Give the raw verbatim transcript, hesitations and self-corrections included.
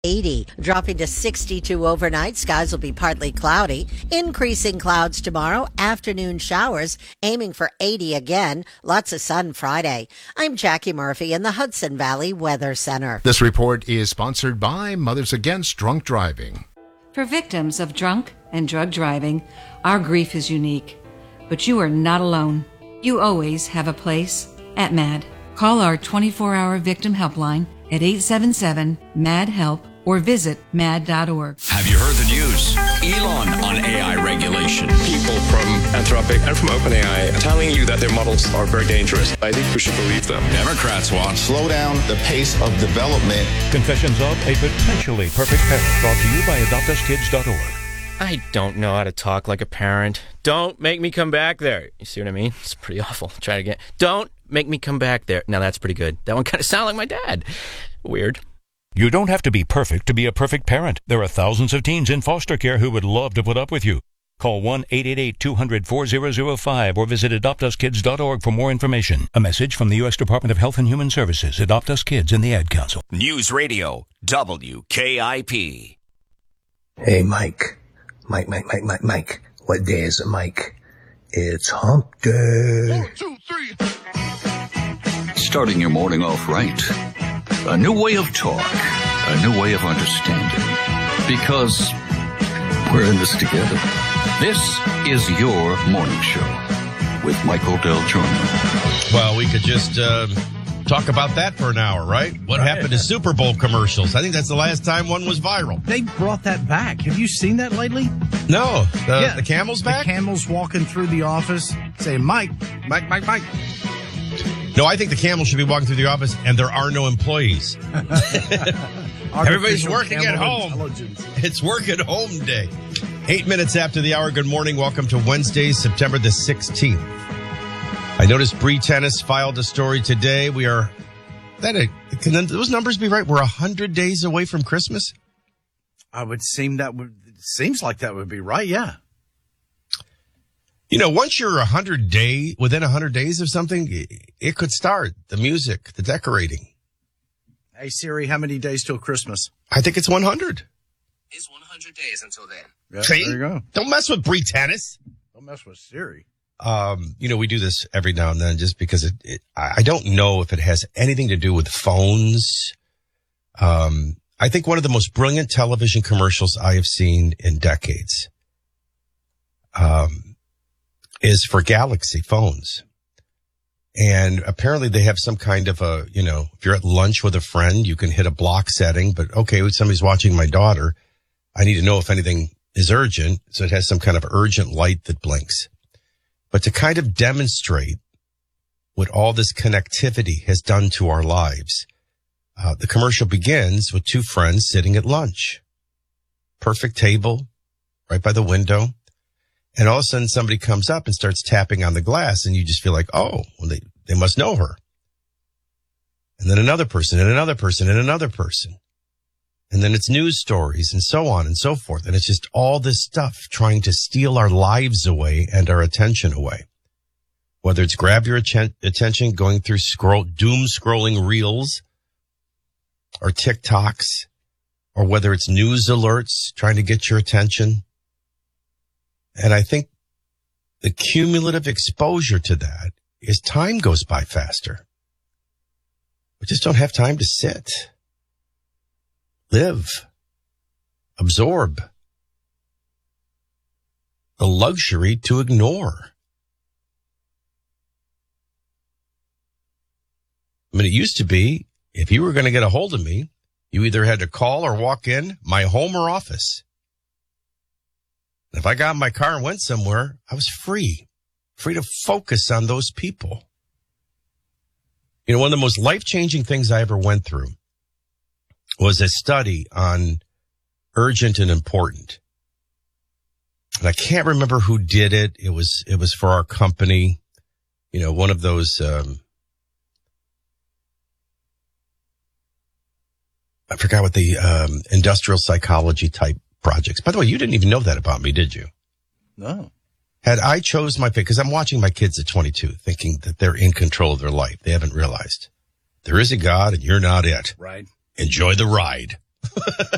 eighty, dropping to sixty-two overnight. Skies will be partly cloudy. Increasing clouds tomorrow. Afternoon showers, aiming for eighty again. Lots of sun Friday. I'm Jackie Murphy in the Hudson Valley Weather Center. This report is sponsored by Mothers Against Drunk Driving. For victims of drunk and drug driving, our grief is unique. But you are not alone. You always have a place at MAD. Call our twenty-four hour victim helpline at eight seven seven, M A D, HELP or visit mad dot org. Have you heard the news? Elon on A I regulation. People from Anthropic and from OpenAI telling you that their models are very dangerous. I think we should believe them. Democrats want slow down the pace of development. Confessions of a potentially perfect parent, brought to you by adopt us kids dot org. I don't know how to talk like a parent. Don't make me come back there. You see what I mean? It's pretty awful. Try it again. Don't make me come back there. Now that's pretty good. That one kind of sounded like my dad. Weird. You don't have to be perfect to be a perfect parent. There are thousands of teens in foster care who would love to put up with you. Call one eight eight eight, two hundred, four thousand five or visit adopt us kids dot org for more information. A message from the U S Department of Health and Human Services. Adopt Us Kids and the Ad Council. News Radio, W K I P. Hey, Mike. Mike, Mike, Mike, Mike, Mike. What day is it, Mike? It's hump day. One, two, three. Starting your morning off right. A new way of talk. A new way of understanding. Because we're in this together. This is your morning show with Michael Del Giorno. Well, we could just uh, talk about that for an hour, right? What right. happened to Super Bowl commercials? I think that's the last time one was viral. They brought that back. Have you seen that lately? No. The, yeah, the camel's back? The camel's walking through the office saying, Mike, Mike, Mike, Mike. No, I think the camel should be walking through the office and there are no employees. Everybody's working at home. It's work at home day. Eight minutes after the hour. Good morning. Welcome to Wednesday, September the sixteenth. I noticed Bree Tennis filed a story today. We are, that a, can those numbers be right? We're one hundred days away from Christmas? I would seem that would, it seems like that would be right, yeah. You know, once you're a hundred day, within a hundred days of something, it could start. The music, the decorating. Hey, Siri, how many days till Christmas? I think it's one hundred. It's one hundred days until then. Yeah, See? There you go. Don't mess with Bree Tennis. Don't mess with Siri. Um, you know, we do this every now and then just because it, it I don't know if it has anything to do with phones. Um, I think one of the most brilliant television commercials I have seen in decades, um, is for Galaxy phones. And apparently they have some kind of a, you know, if you're at lunch with a friend, you can hit a block setting, but okay, somebody's watching my daughter. I need to know if anything is urgent. So it has some kind of urgent light that blinks. But to kind of demonstrate what all this connectivity has done to our lives, uh, the commercial begins with two friends sitting at lunch. Perfect table right by the window. And all of a sudden somebody comes up and starts tapping on the glass and you just feel like, oh, well, they, they must know her. And then another person and another person and another person. And then it's news stories and so on and so forth. And it's just all this stuff trying to steal our lives away and our attention away. Whether it's grab your atten- attention going through scroll, doom scrolling reels or TikToks, or whether it's news alerts trying to get your attention. And I think the cumulative exposure to that is time goes by faster. We just don't have time to sit, live, absorb, the luxury to ignore. I mean, it used to be, if you were going to get a hold of me, you either had to call or walk in my home or office. If I got in my car and went somewhere, I was free, free to focus on those people. You know, one of the most life-changing things I ever went through was a study on urgent and important. And I can't remember who did it. It was, it was for our company, you know, one of those, um, I forgot what the, um, industrial psychology type projects. By the way, you didn't even know that about me, did you? No. Had I chose my pick, because I'm watching my kids at twenty-two thinking that they're in control of their life. They haven't realized there is a God and you're not it. Right. Enjoy the ride.